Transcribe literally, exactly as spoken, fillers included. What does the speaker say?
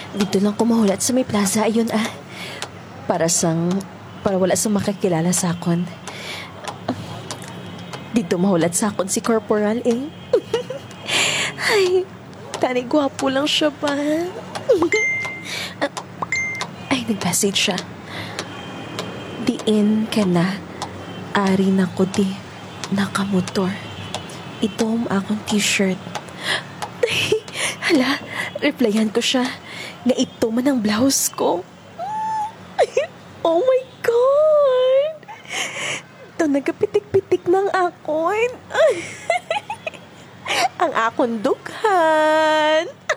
Dito lang ko mahulat sa may plaza ayon ah. Para sang, para wala sang makakilala sa akon. Dito mahulat sa akon si Corporal eh. Ay, tani gwapo lang siya ba? Ay, nag-message siya. Diin ka na. Ari na ko di. Nakamotor. Ito ang akong t-shirt. Hala, replyan ko siya. Na ito man ang blouse ko. Oh my God! Ito nagapitik-pitik ng akon. Ang akong dughan.